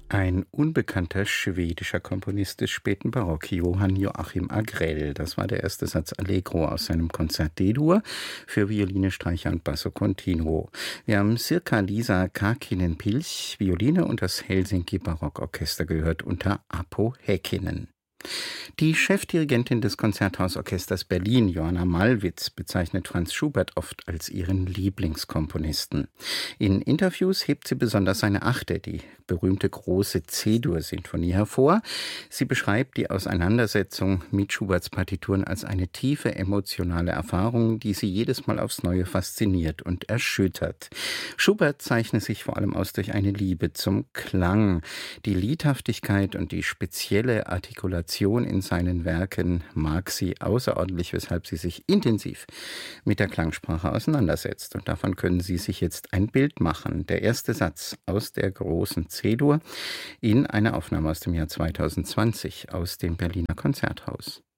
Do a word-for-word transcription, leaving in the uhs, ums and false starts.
Ein unbekannter schwedischer Komponist des späten Barock, Johann Joachim Agrell. Das war der erste Satz Allegro aus seinem Konzert D-Dur für Violine, Streicher und Basso Continuo. Wir haben Sirkka-Liisa Karkkinen-Pilch, Violine und das Helsinki Barockorchester gehört unter Apo Häkkinen. Die Chefdirigentin des Konzerthausorchesters Berlin, Joanna Malwitz, bezeichnet Franz Schubert oft als ihren Lieblingskomponisten. In Interviews hebt sie besonders seine Achte, die berühmte große C-Dur-Sinfonie, hervor. Sie beschreibt die Auseinandersetzung mit Schuberts Partituren als eine tiefe emotionale Erfahrung, die sie jedes Mal aufs Neue fasziniert und erschüttert. Schubert zeichne sich vor allem aus durch eine Liebe zum Klang. Die Liedhaftigkeit und die spezielle Artikulation in seinen Werken mag sie außerordentlich, weshalb sie sich intensiv mit der Klangsprache auseinandersetzt. Und davon können Sie sich jetzt ein Bild machen. Der erste Satz aus der großen C-Dur in einer Aufnahme aus dem Jahr zweitausendzwanzig aus dem Berliner Konzerthaus.